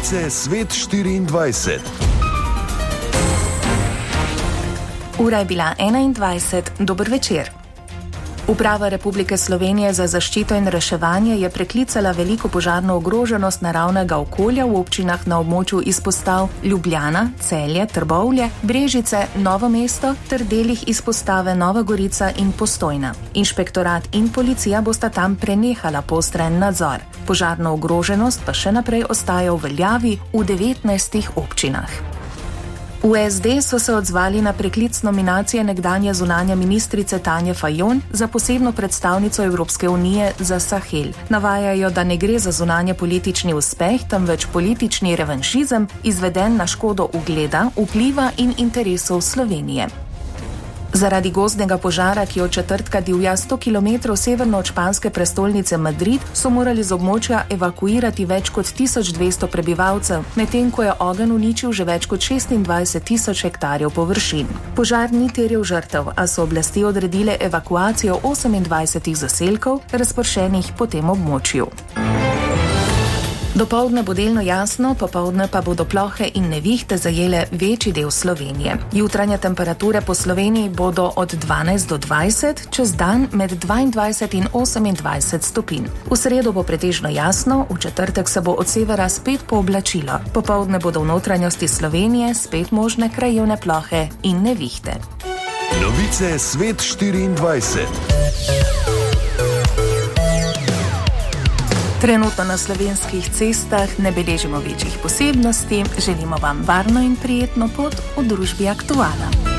Novice Svet 24. Ura je bila 21. Dober večer. Uprava Republike Slovenije za zaščito in reševanje je preklicala veliko požarno ogroženost naravnega okolja v občinah na območju izpostav Ljubljana, Celje, Trbovlje, Brežice, Novo mesto ter delih izpostave Nova Gorica in Postojna. Inšpektorat in policija bosta tam prenehala poostren nadzor. Požarno ogroženost pa še naprej ostaja v veljavi v 19 občinah. V SD so se odzvali na preklic nominacije nekdanje zunanje ministrice Tanje Fajon za posebno predstavnico Evropske unije za Sahel. Navajajo, da ne gre za zunanje politični uspeh, temveč politični revanšizem, izveden na škodo ugleda, vpliva in interesov Slovenije. Zaradi gozdnega požara, ki od četrtka divja 100 km severno od španske prestolnice Madrid, so morali z območja evakuirati več kot 1200 prebivalcev, medtem ko je ogenj uničil že več kot 26.000 hektarjev površin. Požar ni terjal žrtev, a so oblasti odredile evakuacijo 28 zaselkov, razpršenih po tem območju. Dopoldne bo delno jasno, popoldne pa bodo plohe in nevihte zajele večji del Slovenije. Jutranje temperature po Sloveniji bodo od 12 do 20, čez dan med 22 in 28 stopinj. V sredo bo pretežno jasno, v četrtek se bo od severa spet pooblačilo. Popoldne bodo v notranjosti Slovenije spet možne krajevne plohe in nevihte. Novice Svet 24. Trenutno na slovenskih cestah ne beležimo večjih posebnosti, želimo vam varno in prijetno pot v družbi Aktuala.